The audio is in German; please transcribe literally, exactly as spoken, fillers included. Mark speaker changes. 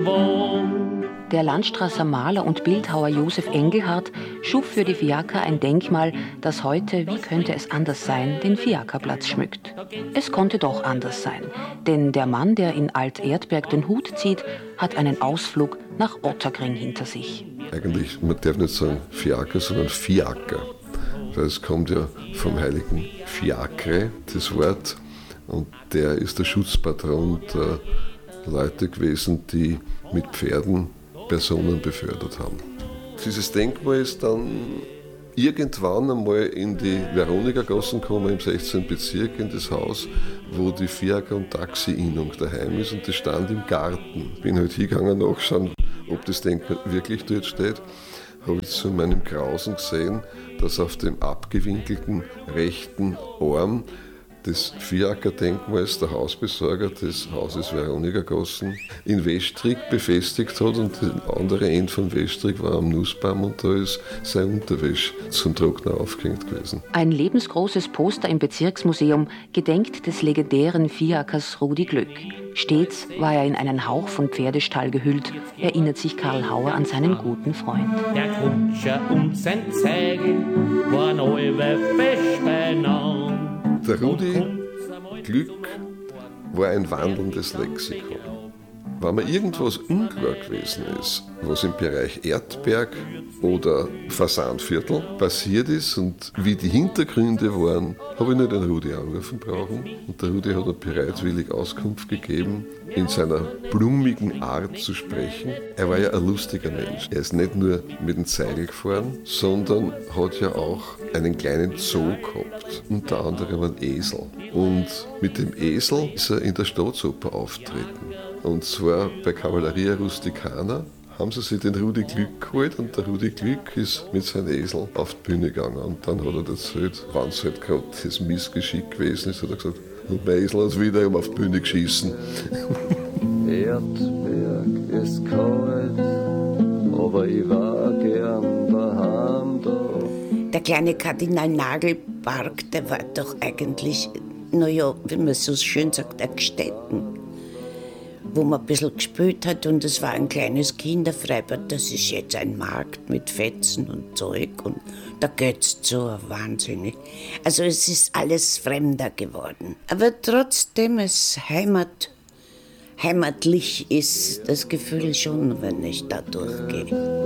Speaker 1: man wohnt.
Speaker 2: Der Landstrasser Maler und Bildhauer Josef Engelhardt schuf für die Fiaker ein Denkmal, das heute, wie könnte es anders sein, den Fiakerplatz schmückt. Es konnte doch anders sein, denn der Mann, der in Alt-Erdberg den Hut zieht, hat einen Ausflug nach Otterkring hinter sich.
Speaker 3: Eigentlich, man darf nicht sagen Fiaker, sondern Fiaker. Das kommt ja vom heiligen Fiakre, das Wort. Und der ist der Schutzpatron der Leute gewesen, die mit Pferden Personen befördert haben. Dieses Denkmal ist dann irgendwann einmal in die Veronikagassen gekommen, im sechzehnten Bezirk, in das Haus, wo die Fiaker- und Taxi-Innung daheim ist, und das stand im Garten. Ich bin halt hingegangen nachschauen, ob das Denkmal wirklich dort steht. Habe ich zu meinem Grausen gesehen, dass auf dem abgewinkelten rechten Arm des Fiaker-Denkmals der Hausbesorger des Hauses Veronikagassen in Westrick befestigt hat, und das andere Ende von Westrick war am Nussbaum, und da ist seine Unterwäsche zum Trocknen aufgehängt gewesen.
Speaker 2: Ein lebensgroßes Poster im Bezirksmuseum gedenkt des legendären Fiakers Rudi Glück. Stets war er in einen Hauch von Pferdestall gehüllt, erinnert sich Karl Hauer an seinen guten Freund.
Speaker 1: Der Kutscher und sein Zeigel waren alle fest beieinander.
Speaker 3: Der Rudi Glück war ein wandelndes Lexikon. Wenn mir irgendwas unklar gewesen ist, was im Bereich Erdberg oder Fasanviertel passiert ist und wie die Hintergründe waren, habe ich nicht den Rudi anrufen brauchen. Und der Rudi hat mir bereitwillig Auskunft gegeben, in seiner blumigen Art zu sprechen. Er war ja ein lustiger Mensch. Er ist nicht nur mit dem Zeigel gefahren, sondern hat ja auch einen kleinen Zoo gehabt, unter anderem einen Esel. Und mit dem Esel ist er in der Staatsoper auftreten. Und zwar bei Cavalleria Rusticana haben sie sich den Rudi Glück geholt, und der Rudi Glück ist mit seinem Esel auf die Bühne gegangen. Und dann hat er erzählt, wann es halt gerade das Missgeschick gewesen ist, hat er gesagt, und mein Esel hat wiederum auf die Bühne geschissen.
Speaker 4: Erdberg ist kalt, aber ich war gern daheim da.
Speaker 5: Der kleine Kardinal Nagelpark, der war doch eigentlich, naja, wie man so schön sagt, ein Gstetten, wo man ein bisschen gespielt hat, und es war ein kleines Kinderfreibad. Das ist jetzt ein Markt mit Fetzen und Zeug, und da geht's zu wahnsinnig. Also es ist alles fremder geworden. Aber trotzdem es Heimat, heimatlich ist das Gefühl schon, wenn ich da durchgehe.